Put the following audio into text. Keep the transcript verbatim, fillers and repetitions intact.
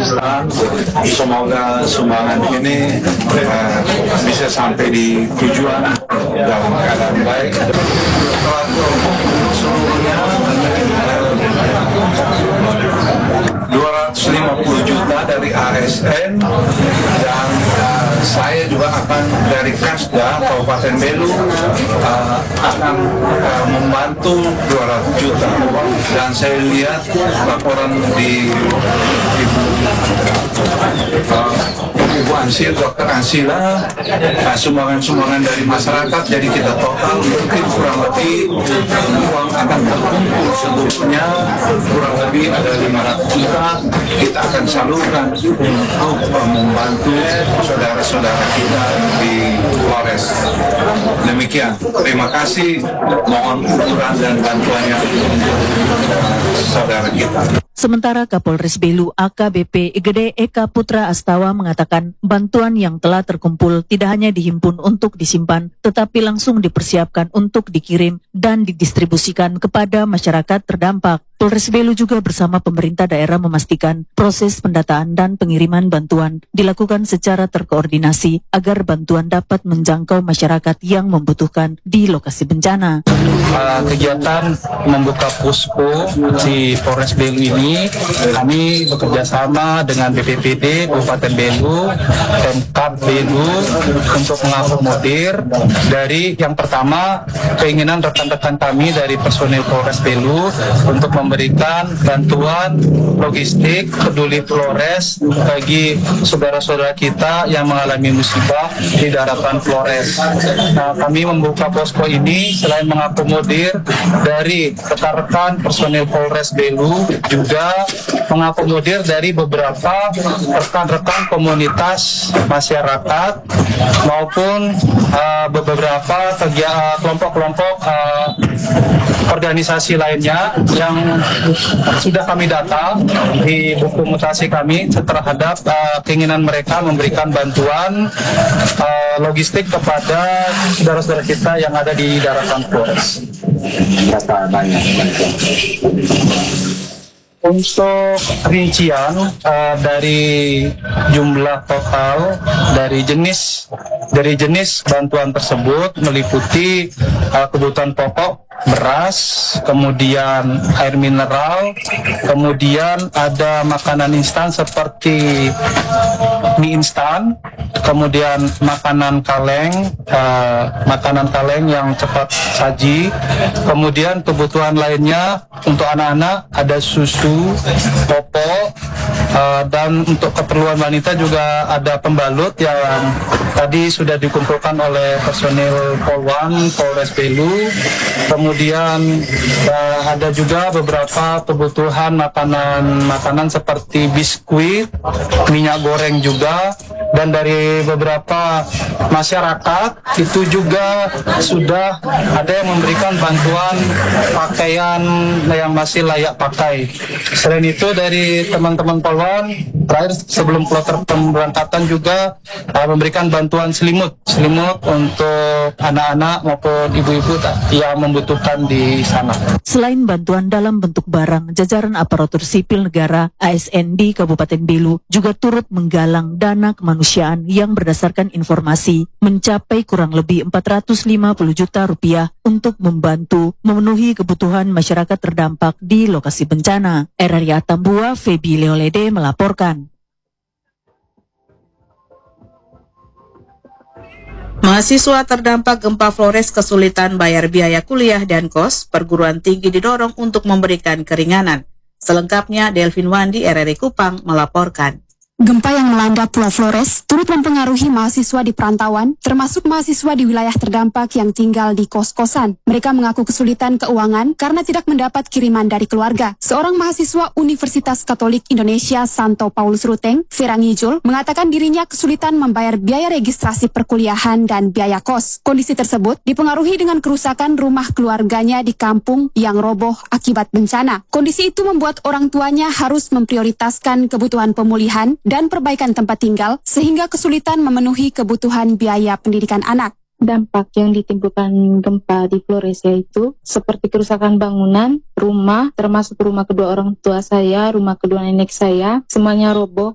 Pakistan. Semoga sumbangan ini uh, bisa sampai di tujuan dalam keadaan baik. Seluruhnya dua ratus lima puluh juta dari A S N dan uh, saya juga akan dari Kasda Kabupaten Belu uh, akan uh, membantu dua ratus juta, dan saya lihat laporan di Ibu uh, Ibu Ansir, Dokter Ansila, uh, sumbangan-sumbangan dari masyarakat, jadi kita total mungkin kurang lebih uang akan terkumpul seluruhnya kurang lebih ada lima ratus juta kita akan salurkan untuk uh, membantu saudara-saudara kita di Flores. Demikian, terima kasih, mohon ukuran dan bantuannya untuk saudara kita. Sementara Kapolres Belu A K B P Gede Eka Putra Astawa mengatakan bantuan yang telah terkumpul tidak hanya dihimpun untuk disimpan, tetapi langsung dipersiapkan untuk dikirim dan didistribusikan kepada masyarakat terdampak. Polres Belu juga bersama pemerintah daerah memastikan proses pendataan dan pengiriman bantuan dilakukan secara terkoordinasi agar bantuan dapat menjangkau masyarakat yang membutuhkan di lokasi bencana. Uh, kegiatan membuka posko di Polres Belu ini, kami bekerja sama dengan B P P D Kabupaten Belu, Pemkab Belu untuk mengakomodir dari yang pertama keinginan rekan-rekan kami dari personil Polres Belu untuk memberikan bantuan logistik peduli Flores bagi saudara-saudara kita yang mengalami musibah di daratan Flores. Nah, kami membuka posko ini selain mengakomodir dari rekan-rekan personil Polres Belu, juga mengakomodir dari beberapa rekan-rekan komunitas masyarakat maupun uh, beberapa kegiatan kelompok-kelompok uh, organisasi lainnya yang sudah kami data di buku mutasi kami terhadap uh, keinginan mereka memberikan bantuan uh, logistik kepada saudara-saudara kita yang ada di daratan Flores. Berapa banyak bantuan? Untuk rincian uh, dari jumlah total dari jenis dari jenis bantuan tersebut meliputi uh, kebutuhan pokok, beras, kemudian air mineral, kemudian ada makanan instan seperti mie instan, kemudian makanan kaleng, uh, makanan kaleng yang cepat saji, kemudian kebutuhan lainnya untuk anak-anak ada susu, popok, uh, dan untuk keperluan wanita juga ada pembalut yang tadi sudah dikumpulkan oleh personil Polwan Polres Belu. Kemudian uh, ada juga beberapa kebutuhan makanan-makanan seperti biskuit, minyak goreng juga, dan dari beberapa masyarakat itu juga sudah ada yang memberikan bantuan pakaian yang masih layak pakai. Selain itu dari teman-teman Polwan, terakhir sebelum kloter pemberangkatan juga uh, memberikan bantuan selimut, selimut untuk anak-anak maupun ibu-ibu yang membutuhkan di sana. Selain bantuan dalam bentuk barang, jajaran aparatur sipil negara A S N di Kabupaten Belu juga turut menggalang dana kemanusiaan yang berdasarkan informasi mencapai kurang lebih empat ratus lima puluh juta rupiah untuk membantu memenuhi kebutuhan masyarakat terdampak di lokasi bencana. Eraria Tambua, Febi Leolede melaporkan. Mahasiswa terdampak gempa Flores kesulitan bayar biaya kuliah dan kos, perguruan tinggi didorong untuk memberikan keringanan. Selengkapnya Delvin Wandi, R R I Kupang melaporkan. Gempa yang melanda Pulau Flores turut mempengaruhi mahasiswa di perantauan, termasuk mahasiswa di wilayah terdampak yang tinggal di kos-kosan. Mereka mengaku kesulitan keuangan karena tidak mendapat kiriman dari keluarga. Seorang mahasiswa Universitas Katolik Indonesia Santo Paulus Ruteng, Vera Ngijul, mengatakan dirinya kesulitan membayar biaya registrasi perkuliahan dan biaya kos. Kondisi tersebut dipengaruhi dengan kerusakan rumah keluarganya di kampung yang roboh akibat bencana. Kondisi itu membuat orang tuanya harus memprioritaskan kebutuhan pemulihan dan perbaikan tempat tinggal, sehingga kesulitan memenuhi kebutuhan biaya pendidikan anak. Dampak yang ditimbulkan gempa di Flores yaitu seperti kerusakan bangunan, rumah, termasuk rumah kedua orang tua saya, rumah kedua nenek saya, semuanya roboh